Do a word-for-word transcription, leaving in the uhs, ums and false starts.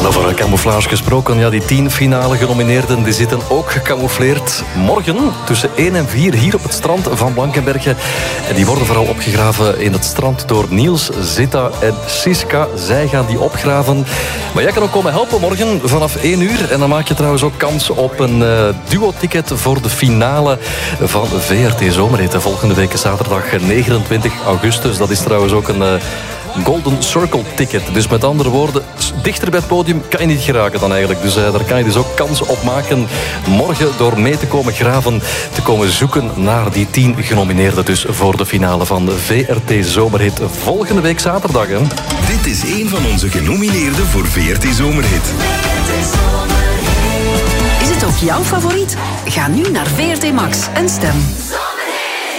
Over camouflage gesproken, ja, die tien finale genomineerden die zitten ook gecamoufleerd. Morgen tussen één en vier hier op het strand van Blankenberge. En die worden vooral opgegraven in het strand door Niels, Zita en Siska. Zij gaan die opgraven. Maar jij kan ook komen helpen morgen vanaf één uur. En dan maak je trouwens ook kans op een uh, duo-ticket voor de finale van V R T Zomerhit. Volgende week zaterdag negenentwintig augustus. Dat is trouwens ook een... Uh, Golden Circle ticket. Dus met andere woorden, dichter bij het podium kan je niet geraken dan eigenlijk. Dus uh, daar kan je dus ook kans op maken morgen door mee te komen graven, te komen zoeken naar die tien genomineerden dus voor de finale van de V R T Zomerhit volgende week zaterdag. Hè. Dit is een van onze genomineerden voor V R T Zomerhit. Is het ook jouw favoriet? Ga nu naar V R T Max en stem.